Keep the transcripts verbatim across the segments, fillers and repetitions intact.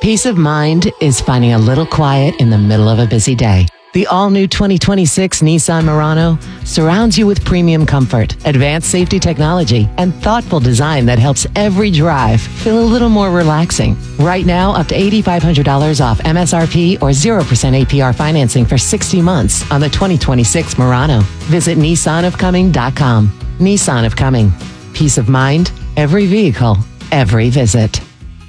Peace of mind is finding a little quiet in the middle of a busy day. The all-new twenty twenty-six Nissan Murano surrounds you with premium comfort, advanced safety technology, and thoughtful design that helps every drive feel a little more relaxing. Right now, up to eight thousand five hundred dollars off M S R P or zero percent A P R financing for sixty months on the twenty twenty-six Murano. Visit Nissan of Cumming dot com. Nissan of Cumming. Peace of mind, every vehicle, every visit.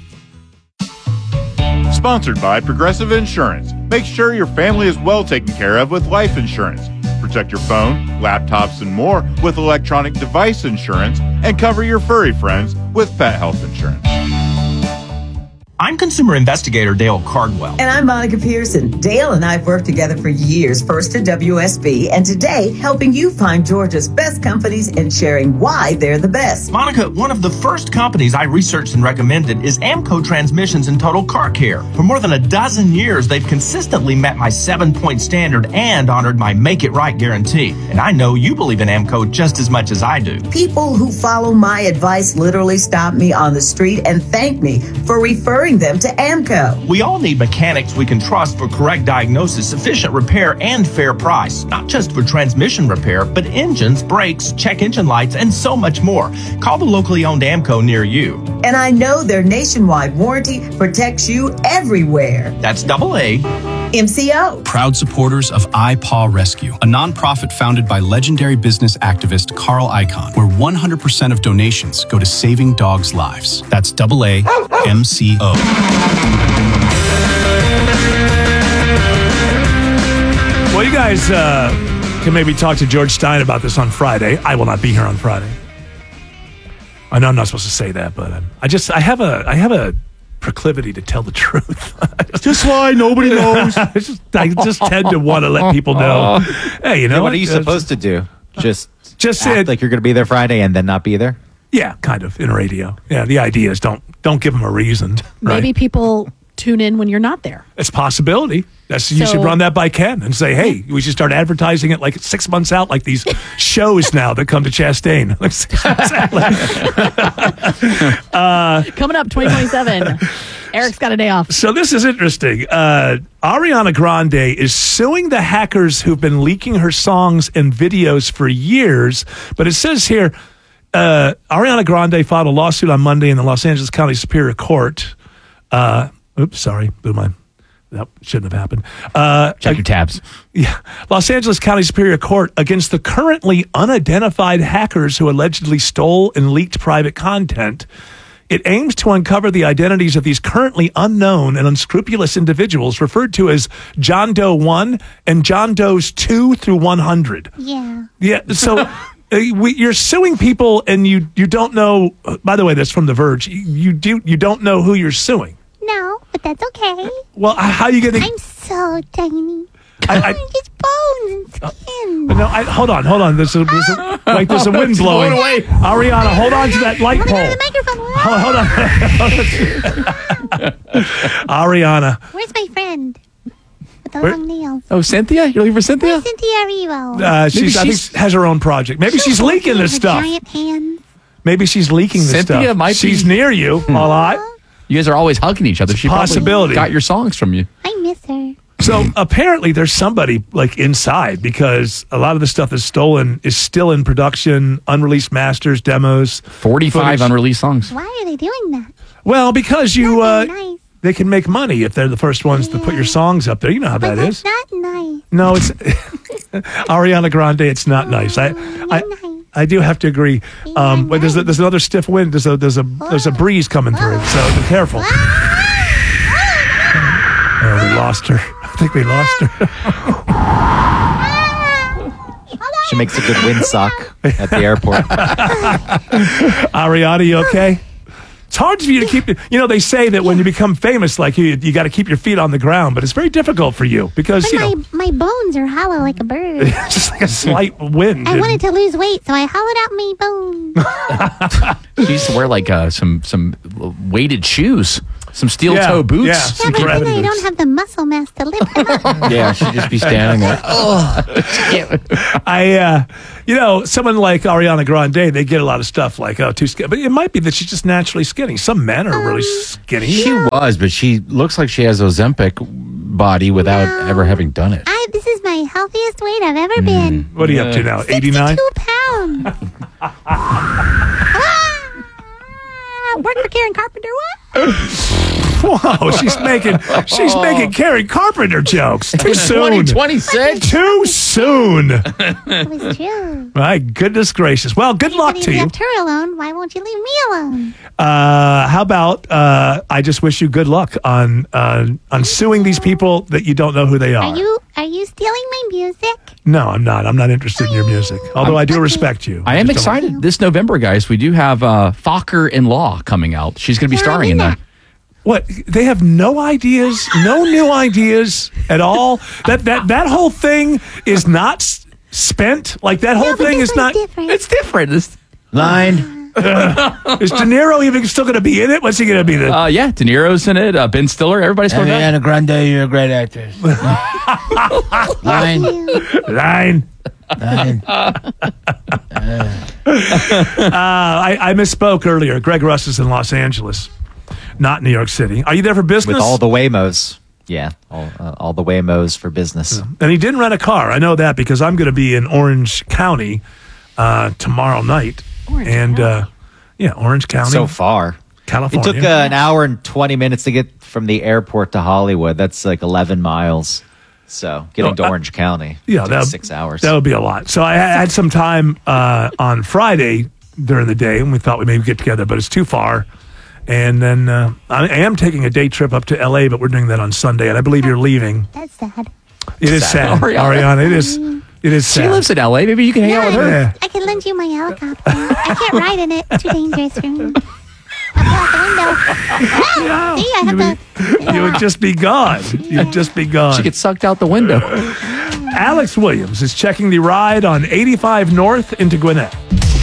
Sponsored by Progressive Insurance. Make sure your family is well taken care of with life insurance. Protect your phone, laptops, and more with electronic device insurance, and cover your furry friends with pet health insurance. I'm consumer investigator Dale Cardwell. And I'm Monica Pearson. Dale and I have worked together for years, first at W S B, and today helping you find Georgia's best companies and sharing why they're the best. Monica, one of the first companies I researched and recommended is AMCO Transmissions and Total Car Care. For more than a dozen years, they've consistently met my seven-point standard and honored my Make It Right guarantee. And I know you believe in AMCO just as much as I do. People who follow my advice literally stop me on the street and thank me for referring them to AMCO. We all need mechanics we can trust for correct diagnosis, efficient repair, and fair price. Not just for transmission repair, but engines, brakes, check engine lights, and so much more. Call the locally owned AMCO near you. And I know their nationwide warranty protects you everywhere. That's double A. M C O. Proud supporters of iPaw Rescue, a nonprofit founded by legendary business activist Carl Icahn, where one hundred percent of donations go to saving dogs' lives. That's double A M C O. Well, you guys uh, can maybe talk to George Stein about this on Friday. I will not be here on Friday. I know I'm not supposed to say that, but um, I just I have a I have a proclivity to tell the truth. just, just lie, nobody knows. I, just, I just tend to want to let people know. Hey, you know yeah, what what are you uh, supposed to do? Just just act it, like you're going to be there Friday and then not be there? Yeah, kind of in radio. Yeah, the idea is don't don't give them a reason. Right? Maybe people tune in when you're not there. It's a possibility. That's, you So- should run that by Ken and say, hey, we should start advertising it like six months out, like these shows now that come to Chastain. Like six months out. uh, Coming up twenty twenty-seven. Eric's got a day off. So this is interesting. Uh, Ariana Grande is suing the hackers who've been leaking her songs and videos for years. But it says here, uh, Ariana Grande filed a lawsuit on Monday in the Los Angeles County Superior Court. Uh, oops, sorry, blew my. That shouldn't have happened. Uh, Check your tabs. Yeah. Los Angeles County Superior Court against the currently unidentified hackers who allegedly stole and leaked private content. It aims to uncover the identities of these currently unknown and unscrupulous individuals referred to as John Doe one and John Does two through one hundred. Yeah. Yeah. So uh, we, you're suing people and you, you don't know. Uh, by the way, that's from The Verge. You, you do you don't know who you're suing. No, but that's okay. Well, how are you going to? I'm so tiny. I, I, I'm just bones and skin. no, I, hold on, hold on. There's a, there's a like there's a wind blowing. away. Ariana, hold on to that light I'm pole. gonna go to the microphone. Hold, hold on. Ariana. Where's my friend with the Where- long nails? Oh, Cynthia? You're looking for Cynthia? Where's Cynthia Erivo? Uh, she's, I think she's- she has her own project. Maybe she's leaking this Her stuff. Giant hands. Maybe she's leaking this Cynthia stuff. might be- She's near you a lot. You guys are always hugging each other. It's a She probably possibility. got your songs from you. I miss her. So apparently there's somebody like inside because a lot of the stuff that's stolen is still in production, unreleased masters, demos. forty-five footage. unreleased songs. Why are they doing that? Well, because you, uh, Not very nice. they can make money if they're the first ones to put your songs up there. You know how But that that's is. not nice. No, it's Ariana Grande. It's not nice. I, I, I do have to agree. Um, but there's a, there's another stiff wind. There's a there's a there's a breeze coming through. So be careful. Oh, we lost her. I think we lost her. She makes a good windsock at the airport. Ariana, you okay? It's hard for you to keep. You know, they say that when you become famous, like you, you got to keep your feet on the ground, but it's very difficult for you because But you my, know my bones are hollow like a bird. it's just like a slight wind. I and- wanted to lose weight, so I hollowed out my bones. She used to wear like uh, some some weighted shoes. Some steel Yeah, toe boots. yeah. Yeah, Some but gravity then I boots. don't have the muscle mass to lift them up. Yeah, she'd just be standing there. I, uh, you know, someone like Ariana Grande, they get a lot of stuff like, oh, too skinny. But it might be that she's just naturally skinny. Some men are really skinny. She was, but she looks like she has Ozempic body without No. ever having done it. I, this is my healthiest weight I've ever been. What are you up to now? eighty-nine? sixty-two pounds. ah, work for Karen Carpenter, what? Whoa, she's making she's making Karen Carpenter jokes. Too soon. twenty twenty-six Too soon. That was true. My goodness gracious. Well, good luck But if to you you. left her alone, why won't you leave me alone? Uh, how about uh, I just wish you good luck on uh, on suing these people that you don't know who they are. Are you are you stealing my music? No, I'm not. I'm not interested in your music. Although I do respect you. I am just don't- excited. This November, guys, we do have uh, Fokker in Law coming out. She's going to be Yeah, starring I'm in in that. What? They have no ideas, no new ideas at all. That that that whole thing is not s- spent. Like that whole No, but thing this is one's not. different. It's different. It's, Line. Is De Niro even still going to be in it? What's he going to be? The uh, yeah, De Niro's in it. Uh, Ben Stiller. Everybody's coming back. Ariana Grande, you're a great actress. Line. line. Line. Uh, I, I misspoke earlier. Greg Russ is in Los Angeles, not New York City. Are you there for business? With all the Waymos. Yeah, all, uh, all the Waymos for business. And he didn't rent a car. I know that because I'm going to be in Orange County uh, tomorrow night. Orange and County. uh, yeah, Orange County, So far. California. It took uh, an hour and twenty minutes to get from the airport to Hollywood. That's like eleven miles. So getting Oh, to uh, Orange County yeah, took that six hours. That would be a lot. So I had some time uh, on Friday during the day, and we thought we maybe get together, but it's too far. And then uh, I am taking a day trip up to L A, but we're doing that on Sunday, and I believe you're leaving. That's sad. It is sad, Ariana. Ariana. It is. It is sad. She lives in L A. Maybe you can hang out with her. Yeah. I can lend you my helicopter. I can't ride in it. Too dangerous for me. I'll go out the window. No, see, I have to. You would just be gone. You'd just be gone. She gets sucked out the window. Alex Williams is checking the ride on eighty-five North into Gwinnett.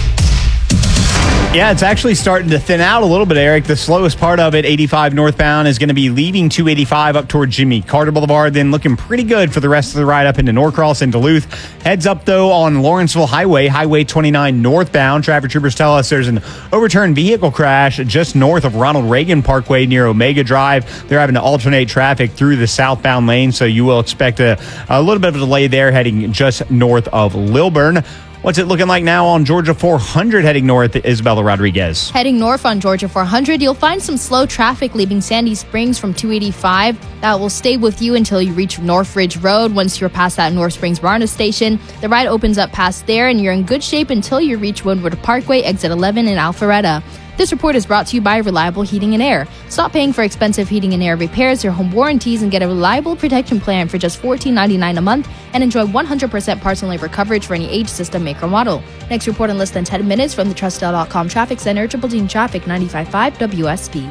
Yeah, it's actually starting to thin out a little bit, Eric. The slowest part of it, eighty-five northbound, is going to be leaving two eighty-five up toward Jimmy Carter Boulevard, then looking pretty good for the rest of the ride up into Norcross and Duluth. Heads up, though, on Lawrenceville Highway, Highway twenty-nine northbound. Traffic troopers tell us there's an overturned vehicle crash just north of Ronald Reagan Parkway near Omega Drive. They're having to alternate traffic through the southbound lane, so you will expect a, a little bit of a delay there heading just north of Lilburn. What's it looking like now on Georgia four hundred heading north, Isabella Rodriguez? Heading north on Georgia four hundred, you'll find some slow traffic leaving Sandy Springs from two eighty-five. That will stay with you until you reach North Ridge Road. Once you're past that North Springs Varna station, the ride opens up past there, and you're in good shape until you reach Woodward Parkway, exit eleven in Alpharetta. This report is brought to you by Reliable Heating and Air. Stop paying for expensive heating and air repairs, your home warranties, and get a reliable protection plan for just fourteen ninety-nine a month, and enjoy one hundred percent parts and labor coverage for any age, system, make, or model. Next report in less than ten minutes from the Trustel dot com Traffic Center, Triple D Traffic ninety-five point five W S B.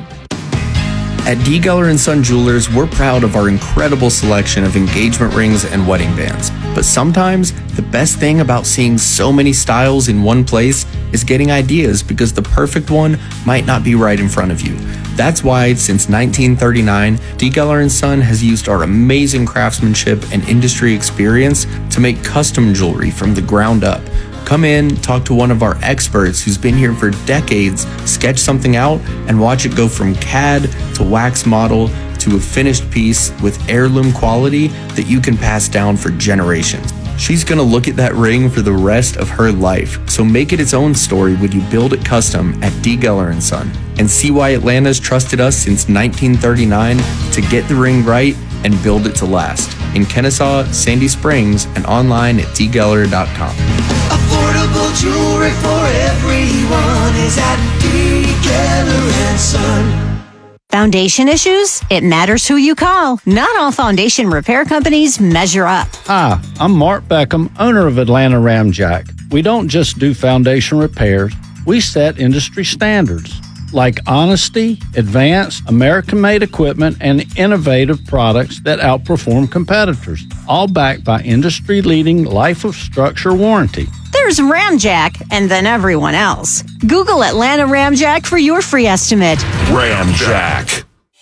At D. Geller and Son Jewelers, we're proud of our incredible selection of engagement rings and wedding bands. But sometimes, the best thing about seeing so many styles in one place is getting ideas because the perfect one might not be right in front of you. That's why, since nineteen thirty-nine, D. Geller and Son has used our amazing craftsmanship and industry experience to make custom jewelry from the ground up. Come in, talk to one of our experts who's been here for decades, sketch something out, and watch it go from C A D to wax model to a finished piece with heirloom quality that you can pass down for generations. She's gonna look at that ring for the rest of her life, so make it its own story when you build it custom at D. Geller and Son. And see why Atlanta's trusted us since nineteen thirty-nine to get the ring right and build it to last. In Kennesaw, Sandy Springs, and online at d geller dot com. Affordable jewelry for everyone is at D. Geller and Son. Foundation issues? It matters who you call. Not all foundation repair companies measure up. Hi, I'm Mark Beckham, owner of Atlanta Ramjack. We don't just do foundation repairs, we set industry standards like honesty, advanced, American-made equipment, and innovative products that outperform competitors, all backed by industry-leading life of structure warranty. There's Ramjack, and then everyone else. Google Atlanta Ramjack for your free estimate. Ramjack.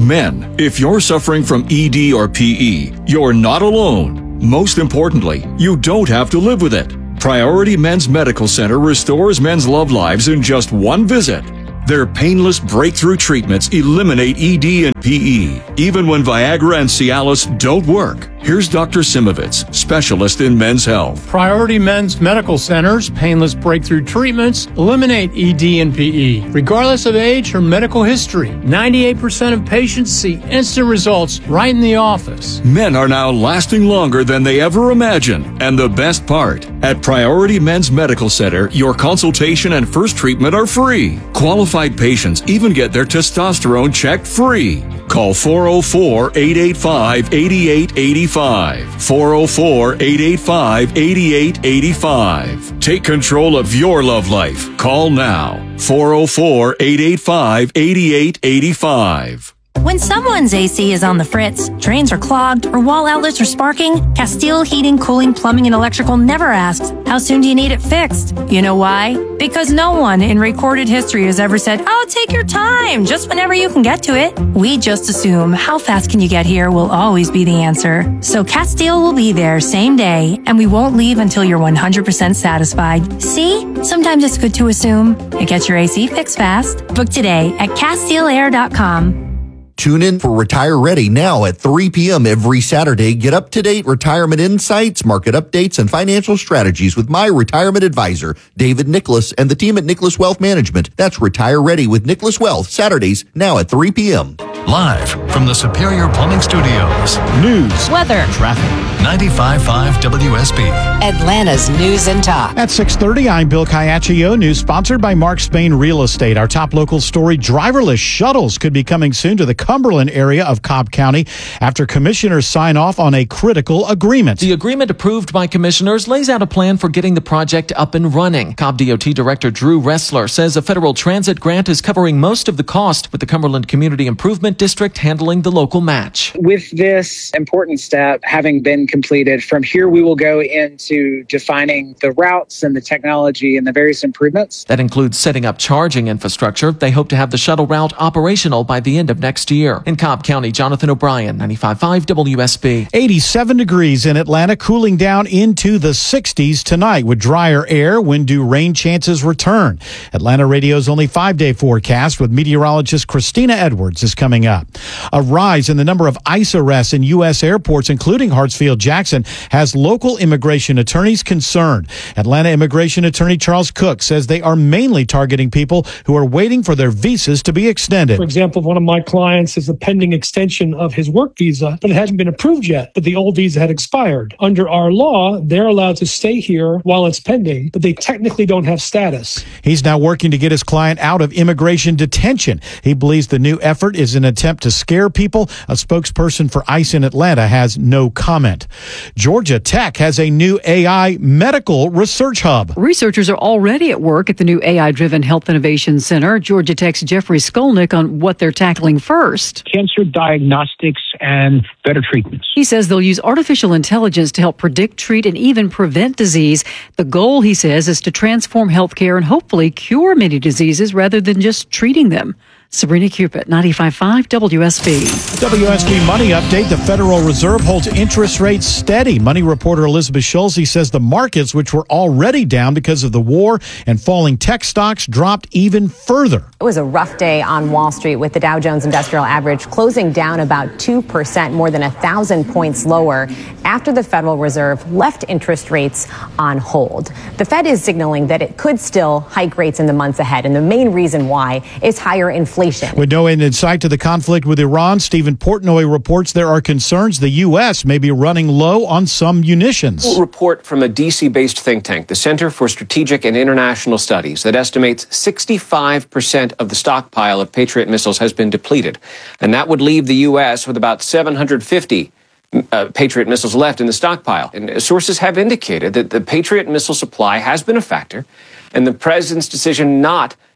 Men, if you're suffering from E D or P E, you're not alone. Most importantly, you don't have to live with it. Priority Men's Medical Center restores men's love lives in just one visit. Their painless breakthrough treatments eliminate E D and P E, even when Viagra and Cialis don't work. Here's Doctor Simovitz, specialist in men's health. Priority Men's Medical Center's painless breakthrough treatments eliminate E D and P E, regardless of age or medical history. ninety-eight percent of patients see instant results right in the office. Men are now lasting longer than they ever imagined. And the best part, at Priority Men's Medical Center, your consultation and first treatment are free. Qualified patients even get their testosterone checked free. Call four oh four, eight eight five, eight eight eight five. four oh four, eight eight five, eight eight eight five. Take control of your love life. Call now. four oh four, eight eight five, eight eight eight five. When someone's A C is on the fritz, drains are clogged, or wall outlets are sparking, Castile Heating, Cooling, Plumbing, and Electrical never asks, how soon do you need it fixed? You know why? Because no one in recorded history has ever said, oh, take your time, just whenever you can get to it. We just assume how fast can you get here will always be the answer. So Castile will be there same day, and we won't leave until you're one hundred percent satisfied. See? Sometimes it's good to assume. It gets your A C fixed fast. Book today at Castile Air dot com. Tune in for Retire Ready now at three p.m. every Saturday. Get up-to-date retirement insights, market updates, and financial strategies with my retirement advisor, David Nicholas, and the team at Nicholas Wealth Management. That's Retire Ready with Nicholas Wealth, Saturdays now at three p.m. Live from the Superior Plumbing Studios. News, weather, traffic. ninety-five point five W S B. Atlanta's News and Talk. At six thirty, I'm Bill Caiaccio. News sponsored by Mark Spain Real Estate. Our top local story, driverless shuttles could be coming soon to the Cumberland area of Cobb County after commissioners sign off on a critical agreement. The agreement approved by commissioners lays out a plan for getting the project up and running. Cobb D O T Director Drew Ressler says a federal transit grant is covering most of the cost, with the Cumberland Community Improvement District handling the local match. With this important step having been completed, from here we will go into defining the routes and the technology and the various improvements. That includes setting up charging infrastructure. They hope to have the shuttle route operational by the end of next year. In Cobb County, Jonathan O'Brien, ninety-five point five W S B. eighty-seven degrees in Atlanta, cooling down into the sixties tonight with drier air. Wind-due rain chances return. Atlanta Radio's only five-day forecast with meteorologist Christina Edwards is coming up. A rise in the number of ICE arrests in U S airports, including Hartsfield-Jackson, has local immigration attorneys concerned. Atlanta Immigration Attorney Charles Cook says they are mainly targeting people who are waiting for their visas to be extended. For example, one of my clients is a pending extension of his work visa, but it hadn't been approved yet, but the old visa had expired. Under our law, they're allowed to stay here while it's pending, but they technically don't have status. He's now working to get his client out of immigration detention. He believes the new effort is an attempt to scare people. A spokesperson for ICE in Atlanta has no comment. Georgia Tech has a new A I medical research hub. Researchers are already at work at the new A I-driven Health Innovation Center. Georgia Tech's Jeffrey Skolnick on what they're tackling first. Cancer diagnostics and better treatments. He says they'll use artificial intelligence to help predict, treat, and even prevent disease. The goal, he says, is to transform healthcare and hopefully cure many diseases rather than just treating them. Sabrina Cupid, ninety-five point five W S B. W S B Money Update. The Federal Reserve holds interest rates steady. Money reporter Elizabeth Schulze says the markets, which were already down because of the war and falling tech stocks, dropped even further. It was a rough day on Wall Street with the Dow Jones Industrial Average closing down about two percent, more than one thousand points lower after the Federal Reserve left interest rates on hold. The Fed is signaling that it could still hike rates in the months ahead, and the main reason why is higher inflation. With no end in sight to the conflict with Iran, Stephen Portnoy reports there are concerns the U S may be running low on some munitions. A report from a D C-based think tank, the Center for Strategic and International Studies, that estimates sixty-five percent of the stockpile of Patriot missiles has been depleted. And that would leave the U S with about seven hundred fifty uh, Patriot missiles left in the stockpile. And sources have indicated that the Patriot missile supply has been a factor, and the president's decision not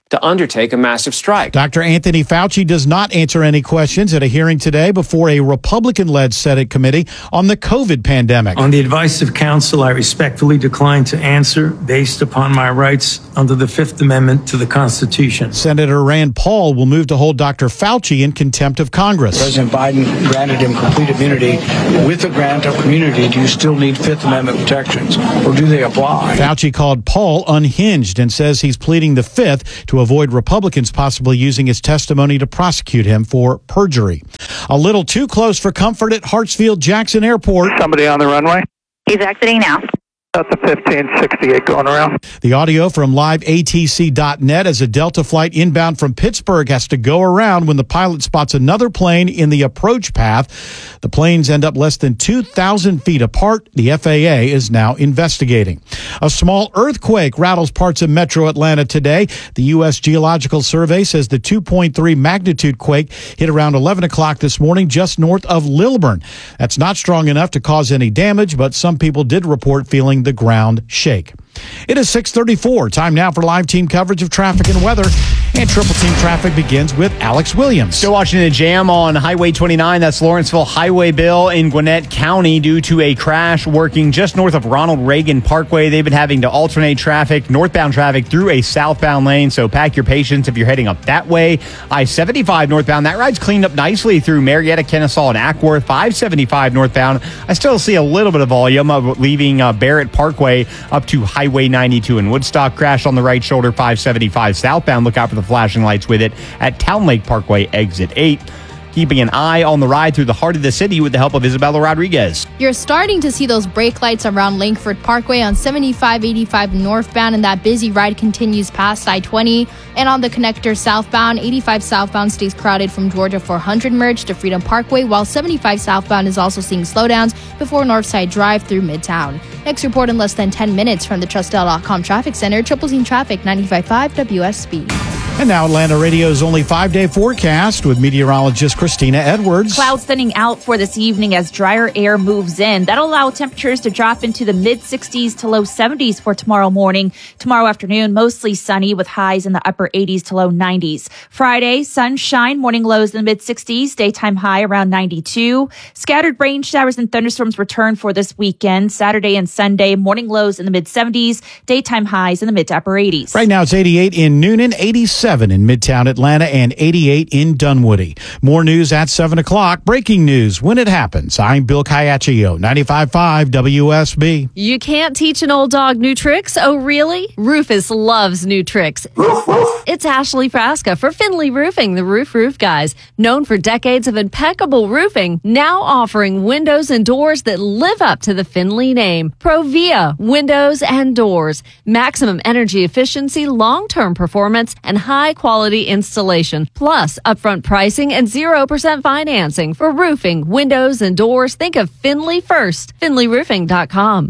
to undertake a massive strike. Doctor Anthony Fauci does not answer any questions at a hearing today before a Republican-led Senate committee on the COVID pandemic. On the advice of counsel, I respectfully decline to answer based upon my rights under the Fifth Amendment to the Constitution. Senator Rand Paul will move to hold Doctor Fauci in contempt of Congress. President Biden granted him complete immunity. With the grant of immunity, do you still need Fifth Amendment protections, or do they apply? Fauci called Paul unhinged and says he's pleading the Fifth to avoid Republicans possibly using his testimony to prosecute him for perjury. A little too close for comfort at Hartsfield-Jackson Airport. Somebody on the runway? He's exiting now. That's a fifteen sixty-eight going around. The audio from live A T C dot net as a Delta flight inbound from Pittsburgh has to go around when the pilot spots another plane in the approach path. The planes end up less than two thousand feet apart. The F A A is now investigating. A small earthquake rattles parts of metro Atlanta today. The U S Geological Survey says the two point three magnitude quake hit around eleven o'clock this morning just north of Lilburn. That's not strong enough to cause any damage, but some people did report feeling the ground shake. It is six thirty-four. Time now for live team coverage of traffic and weather. And Triple Team Traffic begins with Alex Williams. Still watching a jam on Highway twenty-nine. That's Lawrenceville Highway Bill in Gwinnett County due to a crash working just north of Ronald Reagan Parkway. They've been having to alternate traffic, northbound traffic through a southbound lane. So pack your patience if you're heading up that way. I seventy-five northbound. That ride's cleaned up nicely through Marietta, Kennesaw, and Ackworth. five seventy-five northbound. I still see a little bit of volume of leaving uh, Barrett Parkway up to Highway ninety-two in Woodstock. Crash on the right shoulder, five seventy-five southbound. Look out for the flashing lights with it at Town Lake Parkway, exit eight. Keeping an eye on the ride through the heart of the city with the help of Isabella Rodriguez. You're starting to see those brake lights around Langford Parkway on seventy-five eighty-five northbound, and that busy ride continues past I twenty. And on the connector southbound, eighty-five southbound stays crowded from Georgia four hundred merge to Freedom Parkway, while seventy-five southbound is also seeing slowdowns before Northside Drive through Midtown. Next report in less than ten minutes from the Trustel dot com Traffic Center, Triple Team Traffic, ninety-five point five W S B. And now Atlanta Radio's only five-day forecast with meteorologist Christina Edwards. Clouds thinning out for this evening as drier air moves in. That'll allow temperatures to drop into the mid-sixties to low seventies for tomorrow morning. Tomorrow afternoon, mostly sunny with highs in the upper eighties to low nineties. Friday, sunshine, morning lows in the mid-sixties, daytime high around ninety-two. Scattered rain showers and thunderstorms return for this weekend. Saturday and Sunday, morning lows in the mid-seventies, daytime highs in the mid to upper eighties. Right now it's eighty-eight in Noonan, eighty-seven in Midtown Atlanta, and eighty-eight in Dunwoody. More news at seven o'clock. Breaking news when it happens. I'm Bill Caiaccio, ninety-five point five W S B. You can't teach an old dog new tricks? Oh, really? Rufus loves new tricks. It's Ashley Frasca for Finley Roofing, the Roof Roof Guys. Known for decades of impeccable roofing, now offering windows and doors that live up to the Finley name. Provia Windows and Doors. Maximum energy efficiency, long-term performance, and high-quality installation. Plus, upfront pricing and zero percent financing. For roofing, windows, and doors, think of Finley first. Finley Roofing dot com.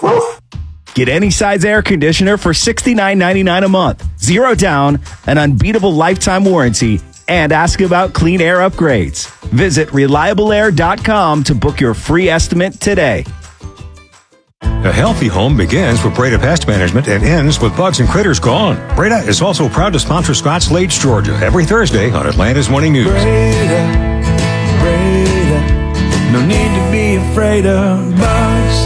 Get any size air conditioner for sixty-nine ninety-nine a month. Zero down, an unbeatable lifetime warranty, and ask about clean air upgrades. Visit reliable air dot com to book your free estimate today. A healthy home begins with Breda Pest Management and ends with bugs and critters gone. Breda is also proud to sponsor Scott's Lakes, Georgia, every Thursday on Atlanta's Morning News. Breda, Breda, no need to be afraid of bugs.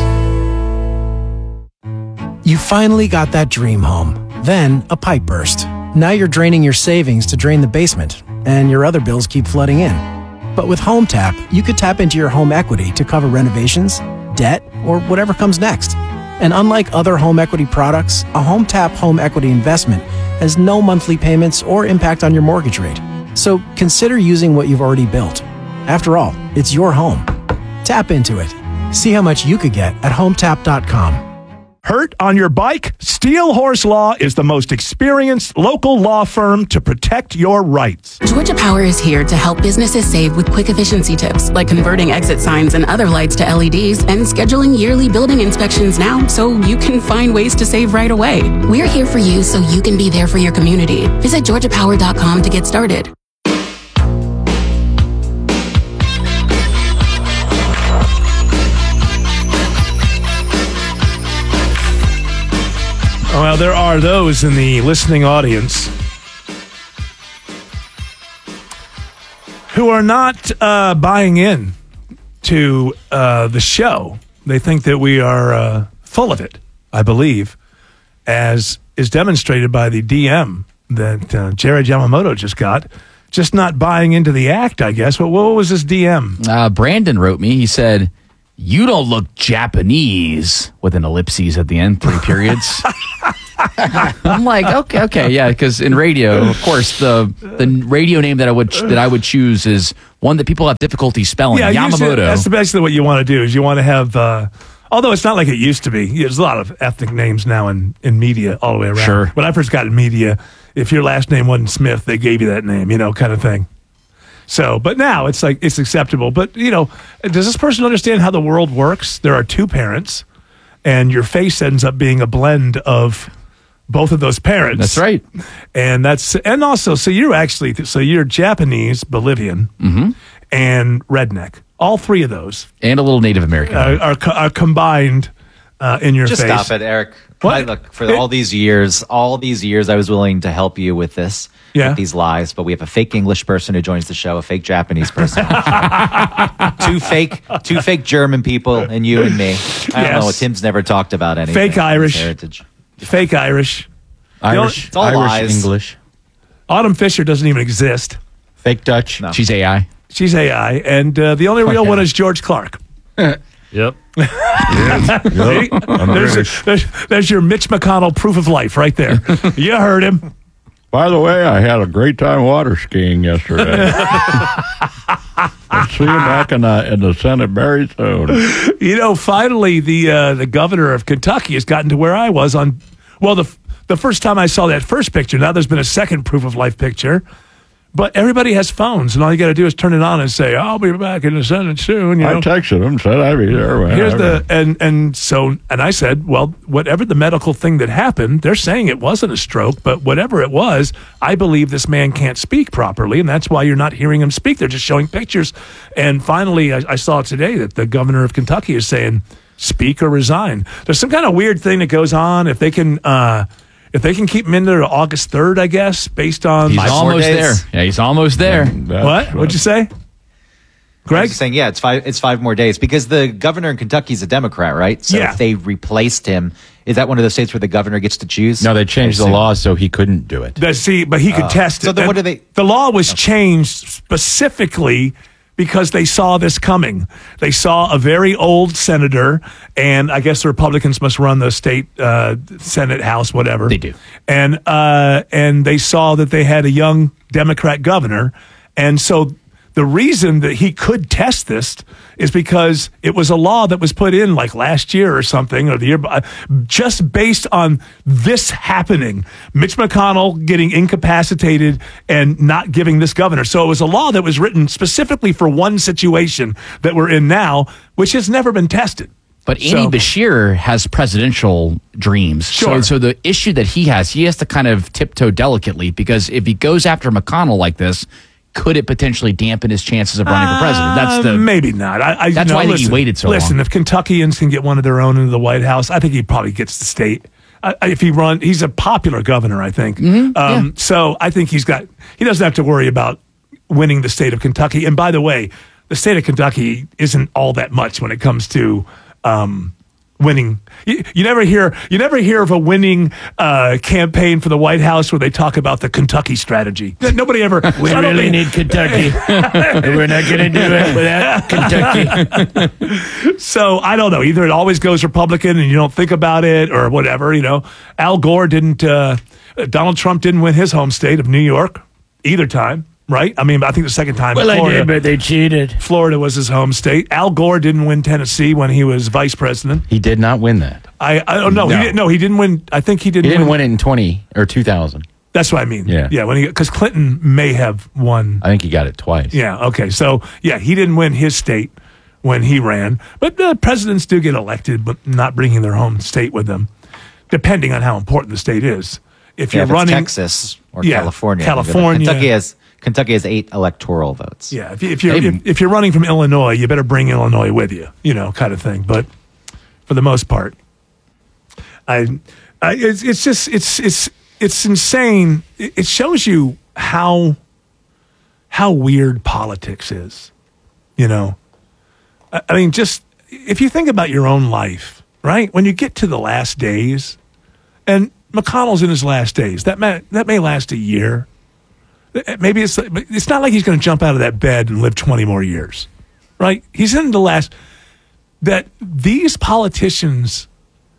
You finally got that dream home. Then a pipe burst. Now you're draining your savings to drain the basement, and your other bills keep flooding in. But with HomeTap, you could tap into your home equity to cover renovations, debt, or whatever comes next. And unlike other home equity products, a HomeTap home equity investment has no monthly payments or impact on your mortgage rate. So consider using what you've already built. After all, it's your home. Tap into it. See how much you could get at home tap dot com. Hurt on your bike? Steel Horse Law is the most experienced local law firm to protect your rights. Georgia Power is here to help businesses save with quick efficiency tips, like converting exit signs and other lights to L E Ds and scheduling yearly building inspections now so you can find ways to save right away. We're here for you so you can be there for your community. Visit georgia power dot com to get started. Well, there are those in the listening audience who are not uh, buying in to uh, the show. They think that we are uh, full of it, I believe, as is demonstrated by the D M that uh, Jared Yamamoto just got. Just not buying into the act, I guess. What, what was this D M? Uh, Brandon wrote me. He said, "You don't look Japanese," with an ellipses at the end, three periods. I'm like, okay, okay, yeah, because in radio, of course, the the radio name that I would that I would choose is one that people have difficulty spelling. Yeah, usually Yamamoto. that's basically what you want to do. Is you want to have, uh, although it's not like it used to be. There's a lot of ethnic names now in, in media all the way around. Sure. When I first got in media, if your last name wasn't Smith, they gave you that name, you know, kind of thing. So, but now it's like it's acceptable. But you know, does this person understand how the world works? There are two parents, and your face ends up being a blend of both of those parents. That's right. And that's and also, so you're actually so you're Japanese, Bolivian, Mm-hmm. and redneck. All three of those And a little Native American. are, are, co- are combined uh, in your Just face. stop it, Eric. What? I, look, for all these years, all these years, I was willing to help you with this, Yeah. with these lies. But we have a fake English person who joins the show, a fake Japanese person, two fake, two fake German people, and you and me. I don't Yes. know. Tim's never talked about anything. Fake in his Irish. heritage. Fake Irish. Irish, It's all Irish lies. English. Autumn Fisher doesn't even exist. Fake Dutch. No. She's A I. She's A I, and uh, the only real one is George Clark. Yep. See? there's, there's, there's your Mitch McConnell proof of life right there. You heard him. By the way, I had a great time water skiing yesterday. I'll see you back in the, in the Senate very soon. You know, finally, the uh, the governor of Kentucky has gotten to where I was on. Well, the the first time I saw that first picture. Now there's been a second proof of life picture. But everybody has phones, and all you got to do is turn it on and say, "I'll be back in the Senate soon." You I know? texted him, said I'd be there. Whenever. Here's the and and so and I said, well, whatever the medical thing that happened, they're saying it wasn't a stroke, but whatever it was, I believe this man can't speak properly, and that's why you're not hearing him speak. They're just showing pictures. And finally, I, I saw today that the governor of Kentucky is saying, "Speak or resign." There's some kind of weird thing that goes on. If they can. Uh, If they can keep him in there to August third, I guess, based on He's almost there. Yeah, he's almost there. What? What'd you say, I Greg? was just saying, yeah, it's five. It's five more days because the governor in Kentucky is a Democrat, right? So Yeah. if they replaced him, is that one of those states where the governor gets to choose? No, they changed I the assume. law so he couldn't do it. That- see, but he could Oh. test it. So then And what do they- The law was changed specifically because they saw this coming. They saw a very old senator, and I guess the Republicans must run the state uh, Senate, House, whatever. They do. And uh, and they saw that they had a young Democrat governor, and so the reason that he could test this is because it was a law that was put in like last year or something, or the year, uh, just based on this happening. Mitch McConnell getting incapacitated and not giving this governor. So it was a law that was written specifically for one situation that we're in now, which has never been tested. But Andy So- Bashir has presidential dreams. Sure. So, so the issue that he has, he has to kind of tiptoe delicately because if he goes after McConnell like this, could it potentially dampen his chances of running for president? That's the Uh, maybe not. I, I, That's you know, why I think he listen, waited so Listen, long. if Kentuckians can get one of their own into the White House, I think he probably gets the state. Uh, if he run, he's a popular governor, I think. Mm-hmm. um, So I think he's got. He doesn't have to worry about winning the state of Kentucky. And by the way, the state of Kentucky isn't all that much when it comes to. Um, Winning, you, you never hear you never hear of a winning uh, campaign for the White House where they talk about the Kentucky strategy. Nobody ever. We I don't really think- need Kentucky. We're not going to do it without Kentucky. So I don't know. Either it always goes Republican and you don't think about it, or whatever. You know, Al Gore didn't. Uh, Donald Trump didn't win his home state of New York either time. Right? I mean, I think the second time. Well, I Florida, did, but they cheated. Florida was his home state. Al Gore didn't win Tennessee when he was vice president. He did not win that. I I don't know. No. He didn't. No, he didn't win. I think he didn't. He didn't win, win it in twenty or two thousand. That's what I mean. Yeah. Yeah. When he because Clinton may have won. I think he got it twice. Yeah. Okay. So yeah, he didn't win his state when he ran, but uh, presidents do get elected, but not bringing their home state with them, depending on how important the state is. If Yeah, you're if it's running Texas or Yeah, California, California. Kentucky has Kentucky has eight electoral votes. Yeah, if, you, if you're if, if you're running from Illinois, you better bring Illinois with you, you know, kind of thing. But for the most part, I, I it's, it's just it's it's it's insane. It, it shows you how how weird politics is. You know, I, I mean, just if you think about your own life, right? When you get to the last days, and McConnell's in his last days, that may, that may last a year. Maybe it's it's not like he's going to jump out of that bed and live twenty more years, right? He's in the last. That these politicians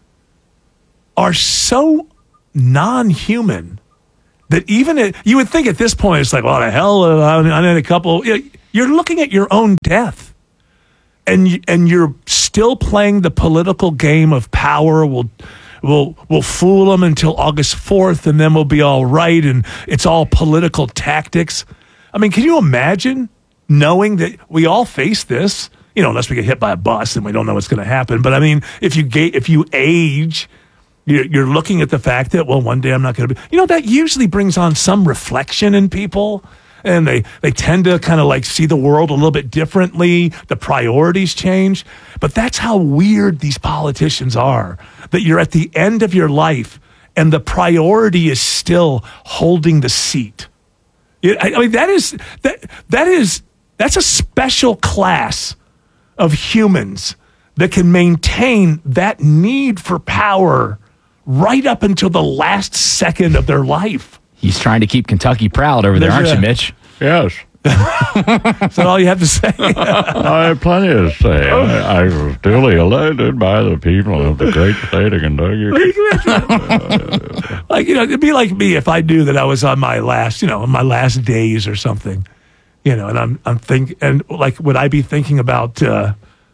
are so non-human that even at, you would think at this point it's like, well, the hell, uh, I need a couple. You're looking at your own death, and you, and you're still playing the political game of power. We'll we'll we'll fool them until August fourth, and then we'll be all right. And it's all political tactics. I mean, can you imagine knowing that we all face this? You know, unless we get hit by a bus and we don't know what's going to happen. But I mean, if you ga- if you age, you're, you're looking at the fact that, well, one day I'm not going to be. You know, that usually brings on some reflection in people, and they they tend to kind of like see the world a little bit differently. The priorities change. But that's how weird these politicians are. That you're at the end of your life, and the priority is still holding the seat. It, I, I mean, that is that that is that's a special class of humans that can maintain that need for power right up until the last second of their life. He's trying to keep Kentucky proud over there, There's aren't a- you, Mitch? Yes. Is that all you have to say? I have plenty to say. I, I was duly elected by the people of the great state of Kentucky. Like, you know, it'd be like me if I knew that I was on my last, you know, on my last days or something. You know, and I'm I'm think and like would I be thinking about uh,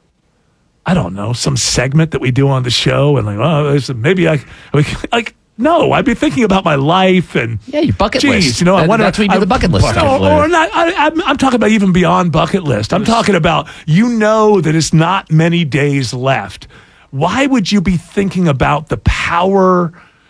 I don't know, some segment that we do on the show and like, oh, there's- maybe I like no, I'd be thinking about my life and Yeah, your bucket geez, list. you know, I That- wonder that's what you do I- the bucket list or, stuff. or not. I, I'm, I'm talking about even beyond bucket list. I'm talking about you know that it's not many days left. Why would you be thinking about the power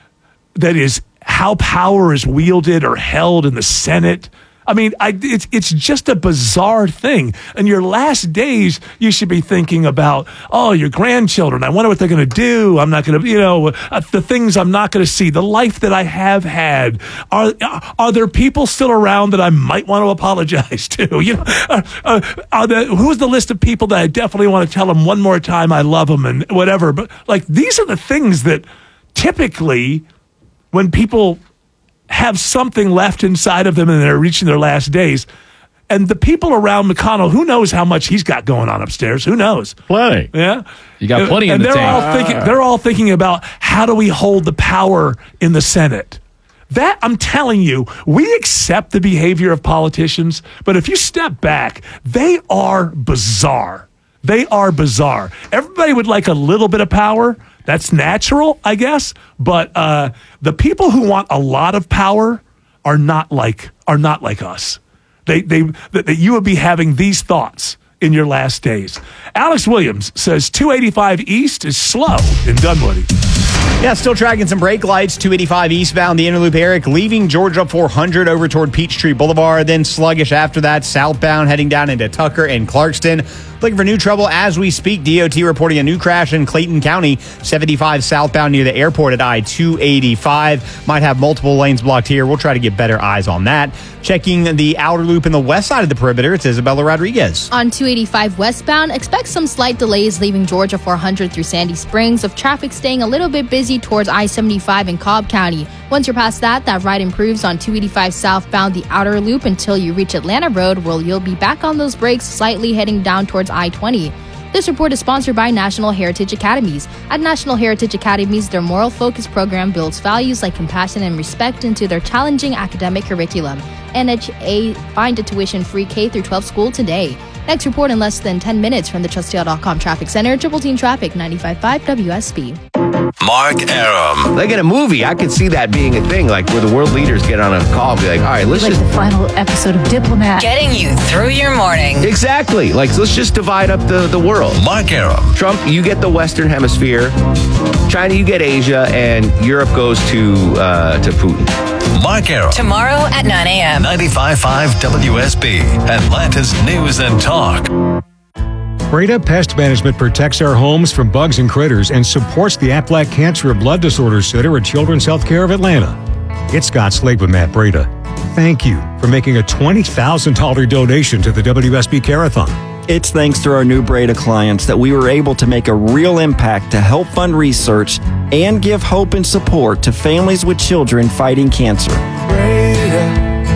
that is how power is wielded or held in the Senate? I mean, I, it's it's just a bizarre thing. In your last days, you should be thinking about, oh, your grandchildren. I wonder what they're going to do. I'm not going to, you know, uh, the things I'm not going to see, the life that I have had. Are are there people still around that I might want to apologize to? You know, uh, uh, are the, who's the list of people that I definitely want to tell them one more time I love them and whatever? But like, these are the things that typically when people have something left inside of them and they're reaching their last days. And the people around McConnell, who knows how much he's got going on upstairs? Who knows? Plenty. Yeah. You got plenty and in the they're tank. all thinking they're all thinking about how do we hold the power in the Senate? That I'm telling you, we accept the behavior of politicians, but if you step back, they are bizarre. They are bizarre. Everybody would like a little bit of power. That's natural, I guess. But uh, the people who want a lot of power are not like are not like us. They they that, that you would be having these thoughts in your last days. Alex Williams says two eighty-five East is slow in Dunwoody. Yeah, still tracking some brake lights. two eighty-five eastbound, the Interloop, Eric, leaving Georgia four hundred over toward Peachtree Boulevard. Then sluggish after that, southbound, heading down into Tucker and Clarkston. Looking for new trouble as we speak. D O T reporting a new crash in Clayton County, seventy-five southbound near the airport at I two eighty-five. Might have multiple lanes blocked here. We'll try to get better eyes on that. Checking the outer loop in the west side of the perimeter, it's Isabella Rodriguez. On two eighty-five westbound, expect some slight delays leaving Georgia four hundred through Sandy Springs, with traffic staying a little bit busy towards I seventy-five in Cobb County. Once you're past that, that ride improves on two eighty-five southbound, the outer loop, until you reach Atlanta Road, where you'll be back on those brakes slightly heading down towards I twenty. This report is sponsored by National Heritage Academies. At National Heritage Academies, their moral focus program builds values like compassion and respect into their challenging academic curriculum. N H A, find a tuition-free K through twelve school today. Next report in less than ten minutes from the trust dot com Traffic Center, Triple Team Traffic, ninety-five point five W S B. Mark Arum. Like in a movie, I could see that being a thing, like where the world leaders get on a call and be like, all right, let's like just... the final episode of Diplomat. Getting you through your morning. Exactly. Like, let's just divide up the, the world. Mark Arum. Trump, you get the Western Hemisphere. China, you get Asia. And Europe goes to uh, to Putin. Mark Arum. Tomorrow at nine a.m. ninety-five point five W S B, Atlanta's News and Talk. Breda Pest Management protects our homes from bugs and critters and supports the Aflac Cancer and Blood Disorders Center at Children's Healthcare of Atlanta. It's Scott Slade with Matt Breda. thank you for making a twenty thousand dollars donation to the W S B Care-a-thon. It's thanks to our new Breda clients that we were able to make a real impact to help fund research and give hope and support to families with children fighting cancer. Breda,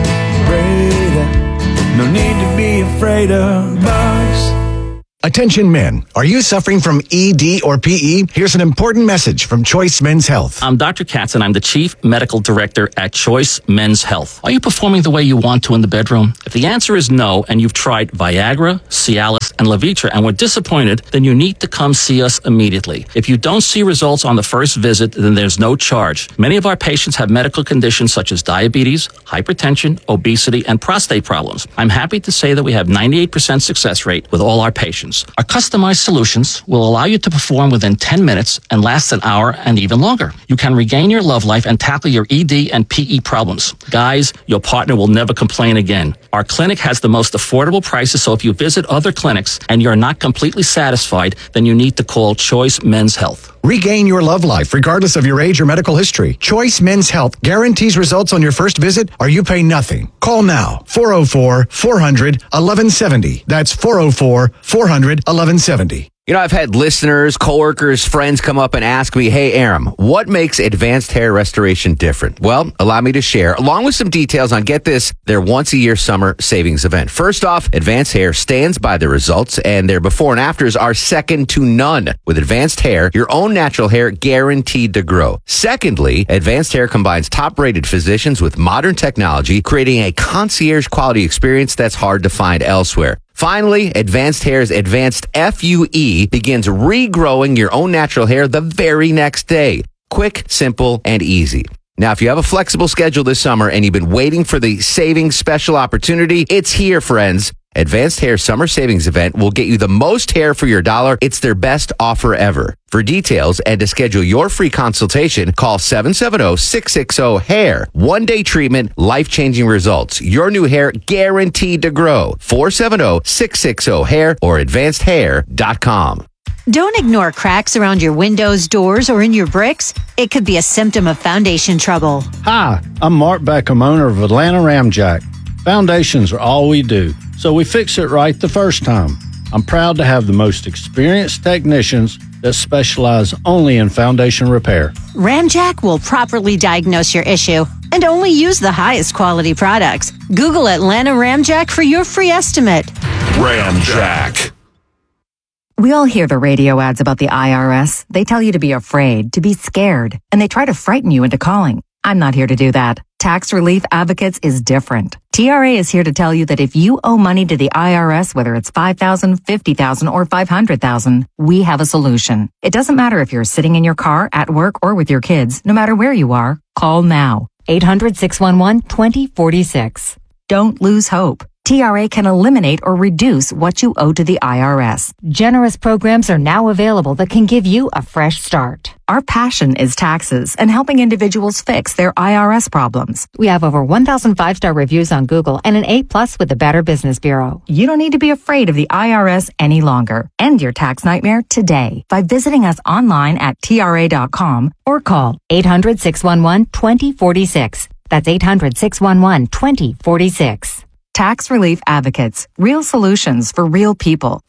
Breda, no need to be afraid of bugs. Attention men, are you suffering from E D or P E? Here's an important message from Choice Men's Health. I'm Doctor Katz, and I'm the Chief Medical Director at Choice Men's Health. Are you performing the way you want to in the bedroom? If the answer is no, and you've tried Viagra, Cialis, and Levitra and were disappointed, then you need to come see us immediately. If you don't see results on the first visit, then there's no charge. Many of our patients have medical conditions such as diabetes, hypertension, obesity, and prostate problems. I'm happy to say that we have ninety-eight percent success rate with all our patients. Our customized solutions will allow you to perform within ten minutes and last an hour and even longer. You can regain your love life and tackle your E D and P E problems. Guys, your partner will never complain again. Our clinic has the most affordable prices, so if you visit other clinics and you're not completely satisfied, then you need to call Choice Men's Health. Regain your love life regardless of your age or medical history. Choice Men's Health guarantees results on your first visit or you pay nothing. Call now, four oh four, four hundred, eleven seventy. That's four oh four, four hundred, eleven seventy. You know, I've had listeners, coworkers, friends come up and ask me, hey, Aram, what makes advanced hair restoration different? Well, allow me to share, along with some details on, get this, their once-a-year summer savings event. First off, Advanced Hair stands by the results, and their before and afters are second to none. With Advanced Hair, your own natural hair guaranteed to grow. Secondly, Advanced Hair combines top-rated physicians with modern technology, creating a concierge-quality experience that's hard to find elsewhere. Finally, Advanced Hair's Advanced F U E begins regrowing your own natural hair the very next day. Quick, simple, and easy. Now, if you have a flexible schedule this summer and you've been waiting for the savings special opportunity, it's here, friends. Advanced Hair Summer Savings Event will get you the most hair for your dollar. It's their best offer ever. For details and to schedule your free consultation, call seven seven zero, six six zero, hair. One-day treatment, life-changing results. Your new hair guaranteed to grow. four seven zero, six six zero, hair or advanced hair dot com. Don't ignore cracks around your windows, doors, or in your bricks. It could be a symptom of foundation trouble. Hi, I'm Mark Beckham, owner of Atlanta Ramjack. Foundations are all we do, so we fix it right the first time. I'm proud to have the most experienced technicians that specialize only in foundation repair. Ramjack will properly diagnose your issue and only use the highest quality products. Google Atlanta Ramjack for your free estimate. Ramjack. We all hear the radio ads about the I R S. They tell you to be afraid, to be scared, and they try to frighten you into calling. I'm not here to do that. Tax Relief Advocates is different. T R A is here to tell you that if you owe money to the I R S, whether it's five thousand dollars, fifty thousand dollars, or five hundred thousand dollars, we have a solution. It doesn't matter if you're sitting in your car, at work, or with your kids. No matter where you are, call now. eight hundred, six one one, two zero four six. Don't lose hope. T R A can eliminate or reduce what you owe to the I R S. Generous programs are now available that can give you a fresh start. Our passion is taxes and helping individuals fix their I R S problems. We have over one thousand five-star reviews on Google and an A plus with the Better Business Bureau. You don't need to be afraid of the I R S any longer. End your tax nightmare today by visiting us online at T R A dot com or call eight hundred, six one one, two zero four six. That's eight hundred, six one one, two zero four six. Tax Relief Advocates. Real solutions for real people.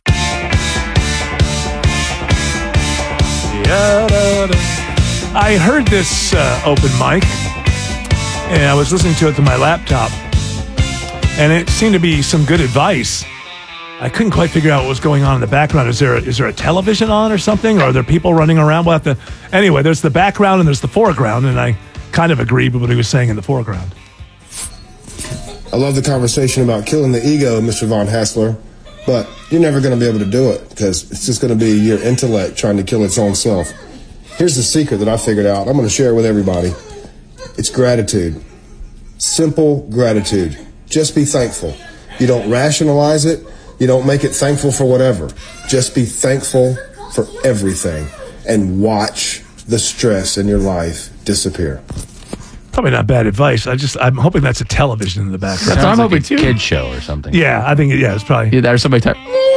I heard this uh, open mic, and I was listening to it to my laptop, and it seemed to be some good advice. I couldn't quite figure out what was going on in the background. Is there a, is there a television on or something? Or are there people running around? We'll have to, anyway, there's the background and there's the foreground, and I kind of agreed with what he was saying in the foreground. I love the conversation about killing the ego, Mister Von Hassler, but you're never going to be able to do it because it's just going to be your intellect trying to kill its own self. Here's the secret that I figured out. I'm going to share it with everybody. It's gratitude. Simple gratitude. Just be thankful. You don't rationalize it. You don't make it thankful for whatever. Just be thankful for everything and watch the stress in your life disappear. Probably not bad advice. I just I'm hoping that's a television in the background. That's what I'm hoping too. Kid show or something. Yeah, I think yeah, it's probably. Yeah, there's somebody type.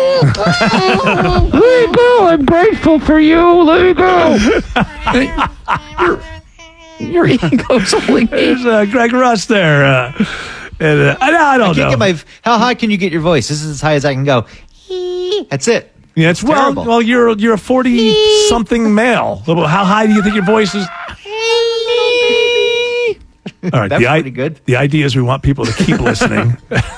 Lego, I'm grateful for you, Lego. your, your ego's only. There's uh, Greg Russ there. Uh, And, uh, I, I don't I can't know. Get my, how high can you get your voice? This is as high as I can go. That's it. Yeah, it's, It's well, terrible. well, you're you're a forty something male. How high do you think your voice is? All right, That's the, pretty good. The idea is we want people to keep listening,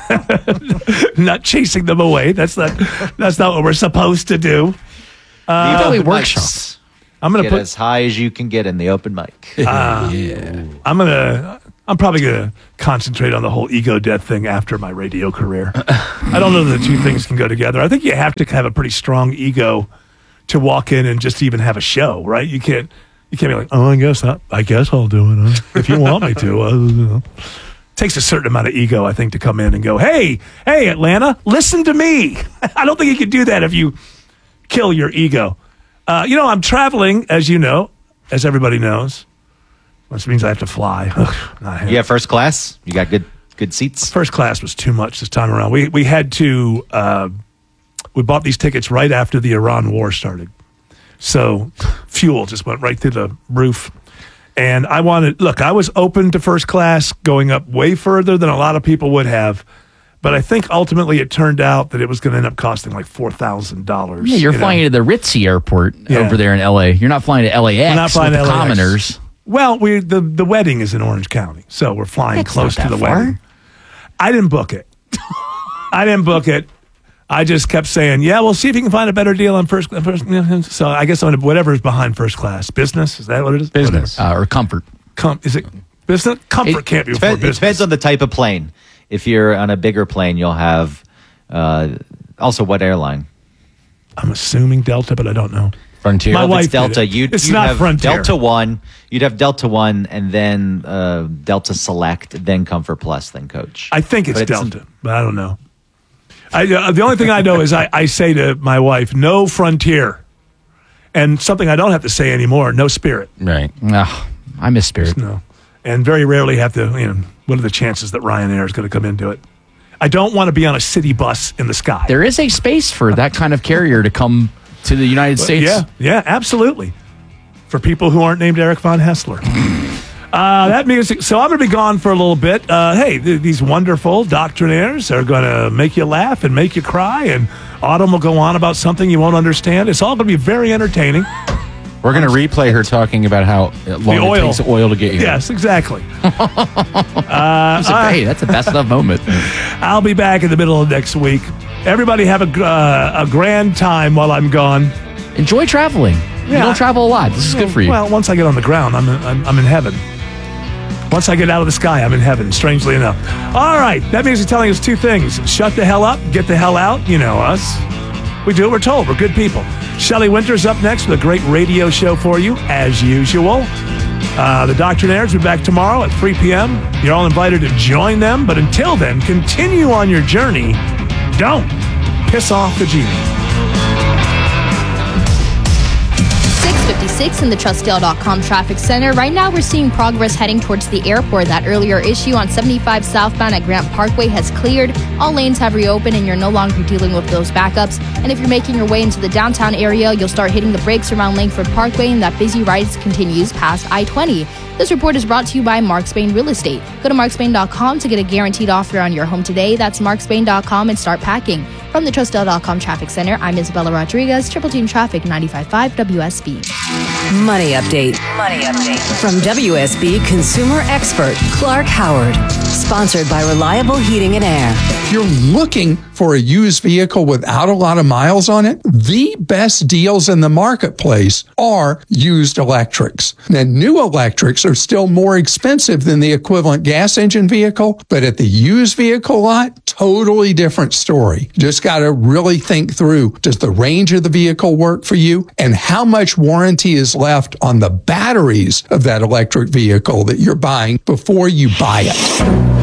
not chasing them away. That's not that's not what we're supposed to do. Uh, The open workshop. mics. I'm gonna Get put. as high as you can get in the open mic. Uh, yeah. I'm gonna. I'm probably gonna concentrate on the whole ego death thing after my radio career. I don't know that the two things can go together. I think you have to have a pretty strong ego to walk in and just even have a show, right? You can't. You can't be like, oh, I guess I, I guess I'll do it huh? if you want me to. Uh, you know. Takes a certain amount of ego, I think, to come in and go, hey, hey, Atlanta, listen to me. I don't think you can do that if you kill your ego. Uh, you know, I'm traveling, as you know, as everybody knows, which means I have to fly. Not You have first class? You got good good seats? First class was too much this time around. We we had to, uh, we bought these tickets right after the Iran war started. So fuel just went right through the roof. And I wanted, look, I was open to first class going up way further than a lot of people would have. But I think ultimately it turned out that it was going to end up costing like four thousand dollars. Yeah, you're you flying know? to the Ritzy Airport Yeah. over there in L A. You're not flying to L A X We're not flying with to the L A X. commoners. Well, we the, the wedding is in Orange County. So we're flying That's close not to the that far. wedding. I didn't book it. I didn't book it. I just kept saying, yeah, we'll see if you can find a better deal on first class. So I guess I'm gonna, whatever is behind first class. Business? Is that what it is? Business uh, or comfort. Com- is it business? Comfort It, can't be it before depends, it business. depends on the type of plane. If you're on a bigger plane, you'll have uh, also what airline? I'm assuming Delta, but I don't know. Frontier. My Well, if wife it's Delta. did it. You'd, It's you'd not have Frontier. Delta One. You'd have Delta One, and then uh, Delta Select, then Comfort Plus, then Coach. I think it's But Delta, but I don't know. I, uh, the only thing I know is I, I say to my wife, no Frontier. And something I don't have to say anymore, no Spirit. Right. Oh, I miss Spirit. No. And very rarely have to, you know, what are the chances that Ryanair is going to come into it? I don't want to be on a city bus in the sky. There is a space for that kind of carrier to come to the United States. Yeah, yeah, absolutely. For people who aren't named Eric Von Hessler. Uh, that music. So I'm going to be gone for a little bit. Uh, hey, th- these wonderful doctrinaires are going to make you laugh and make you cry, and Autumn will go on about something you won't understand. It's all going to be very entertaining. We're going to replay her talking about how long The it oil. takes oil to get here. Yes, exactly. uh, So, hey, that's a best of moment. I'll be back in the middle of next week. Everybody have a, gr- uh, a grand time while I'm gone. Enjoy traveling. You don't travel a lot. This is good for you. Well, once I get on the ground, I'm, I'm, I'm in heaven. Once I get out of the sky, I'm in heaven, strangely enough. All right, that means it's telling us two things. Shut the hell up, get the hell out. You know us. We do what we're told. We're good people. Shelley Winters up next with a great radio show for you, as usual. Uh, the Doctrinaires will be back tomorrow at three p.m. You're all invited to join them. But until then, continue on your journey. Don't piss off the genie. six fifty-six in the Trustdale dot com traffic center. Right now, we're seeing progress heading towards the airport. That earlier issue on seventy-five southbound at Grant Parkway has cleared. All lanes have reopened, and you're no longer dealing with those backups. And if you're making your way into the downtown area, you'll start hitting the brakes around Langford Parkway, and that busy ride continues past I twenty. This report is brought to you by Mark Spain Real Estate. Go to mark spain dot com to get a guaranteed offer on your home today. That's mark spain dot com and start packing. From the Trustdale dot com traffic center, I'm Isabella Rodriguez, Triple Team Traffic, ninety-five point five W S B. Money update. Money update. From W S B consumer expert Clark Howard. Sponsored by Reliable Heating and Air. If you're looking for a used vehicle without a lot of miles on it, the best deals in the marketplace are used electrics. Now, new electrics are still more expensive than the equivalent gas engine vehicle, but at the used vehicle lot, totally different story. Just got to really think through, does the range of the vehicle work for you? And how much warranty is left on the batteries of that electric vehicle that you're buying before you buy it?